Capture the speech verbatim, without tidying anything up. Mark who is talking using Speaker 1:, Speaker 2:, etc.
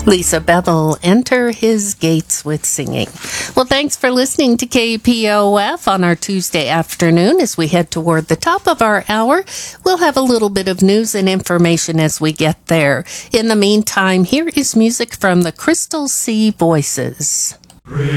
Speaker 1: Lisa Bevel, enter his gates with singing. Well, thanks for listening to K P O F on our Tuesday afternoon. As we head toward the top of our hour, we'll have a little bit of news and information as we get there. In the meantime, here is music from the Crystal Sea Voices.